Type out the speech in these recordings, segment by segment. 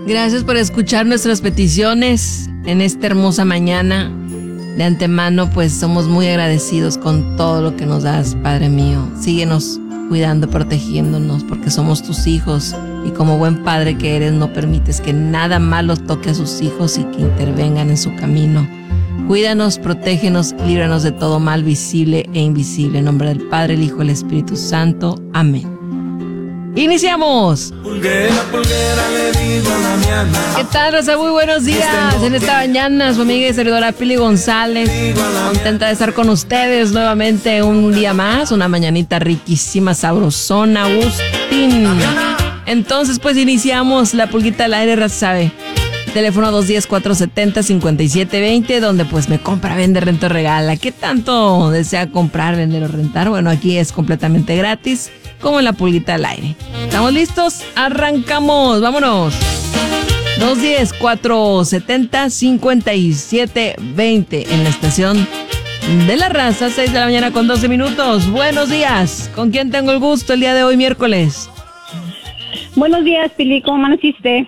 Gracias por escuchar nuestras peticiones en esta hermosa mañana. De antemano, pues somos muy agradecidos con todo lo que nos das, Padre mío. Síguenos cuidando, protegiéndonos, porque somos tus hijos. Y como buen padre que eres, no permites que nada malo toque a sus hijos y que intervengan en su camino. Cuídanos, protégenos, líbranos de todo mal visible e invisible. En nombre del Padre, el Hijo y el Espíritu Santo. Amén. ¡Iniciamos! Pulguera, pulguera, le digo a la miana. ¿Qué tal, Rosa? Muy buenos días. En esta mañana, su amiga y servidora Pili González. Contenta de estar con ustedes nuevamente un día más. Una mañanita riquísima, sabrosona, Agustín. Entonces, pues iniciamos la pulguita al aire, Rosa sabe. Teléfono 210-470-5720, donde pues me compra, vende, renta o regala. ¿Qué tanto desea comprar, vender o rentar? Bueno, aquí es completamente gratis, como en la pulguita al aire. ¿Estamos listos? ¡Arrancamos! ¡Vámonos! 210-470-5720 en la estación de La Raza, 6 de la mañana con 12 minutos. Buenos días. ¿Con quién tengo el gusto el día de hoy, miércoles? Buenos días, Pili. ¿Cómo amaneciste?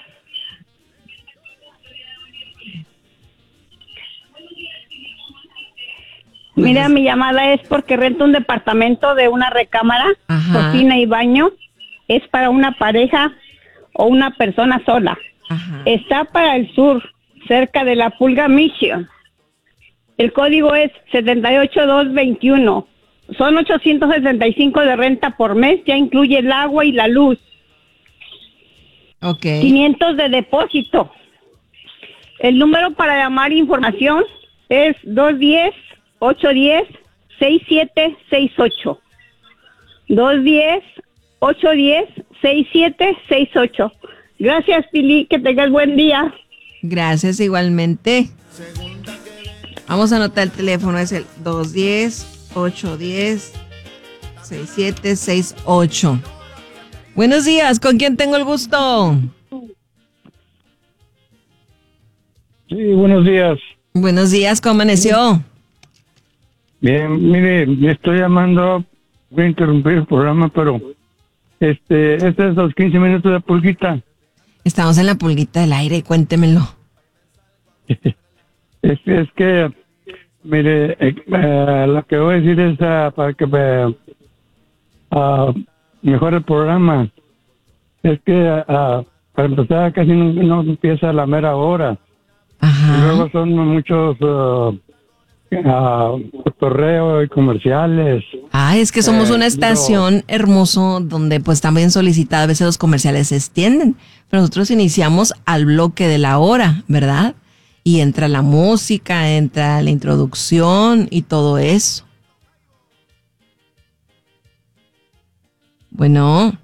Mira, mi llamada es porque rento un departamento de una recámara, cocina y baño. Es para una pareja o una persona sola. Ajá. Está para el sur, cerca de la Pulga Mission. El código es 78221. Son 865 de renta por mes, ya incluye el agua y la luz. Ok. 500 de depósito. El número para llamar información es 210-810-6768. 210-810-6768. Gracias, Pili, que tengas buen día. Gracias, igualmente. Vamos a anotar el teléfono, es el 210-810-6768. Buenos días, ¿con quién tengo el gusto? Sí, buenos días. Buenos días, ¿cómo amaneció? Bien, mire, me estoy llamando, voy a interrumpir el programa, pero este es los 15 minutos de pulguita. Estamos en la pulguita del aire, cuéntemelo. Es que, mire, lo que voy a decir es para que mejore el programa. Es que para empezar casi no empieza a la mera hora. Ajá. Y luego son muchos cotorreos y comerciales. Es que somos una estación hermoso donde pues también solicitada, a veces los comerciales se extienden, pero nosotros iniciamos al bloque de la hora, ¿verdad? Y entra la música, entra la introducción y todo eso. Bueno.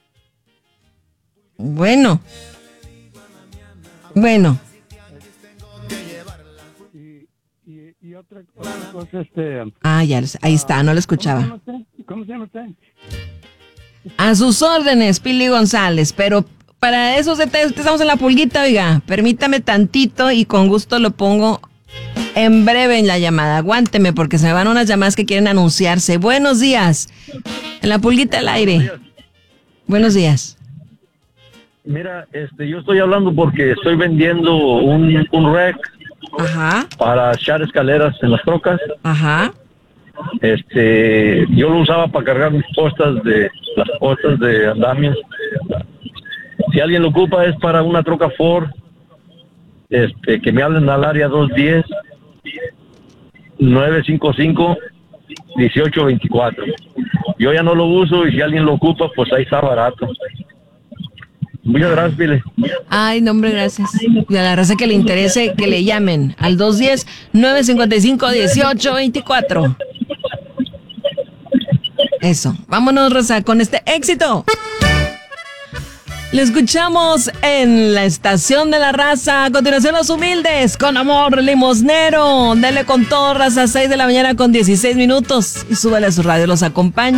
Y otra cosa, Ya, ahí está, no lo escuchaba. ¿Cómo se llama usted? A sus órdenes, Pili González, pero para esos detalles estamos en la pulguita, oiga, permítame tantito y con gusto lo pongo en breve en la llamada. Aguánteme porque se me van unas llamadas que quieren anunciarse. Buenos días, en la pulguita al aire. Buenos días. Mira, yo estoy hablando porque estoy vendiendo un rack. Ajá. Para echar escaleras en las trocas. Ajá. Yo lo usaba para cargar las postas de andamios. Si alguien lo ocupa es para una troca Ford, que me hablen al área 210-955-1824. Yo ya no lo uso y si alguien lo ocupa, pues ahí está barato. Muchas gracias, Pile. Ay, no, hombre, gracias. Y a la raza que le interese, que le llamen al 210-955-1824. Eso. Vámonos, Rosa, con este éxito. Lo escuchamos en la estación de La Raza. A continuación, Los Humildes, con amor limosnero. Dele con todo, Raza, 6 de la mañana con 16 minutos. Y súbale a su radio, los acompaño.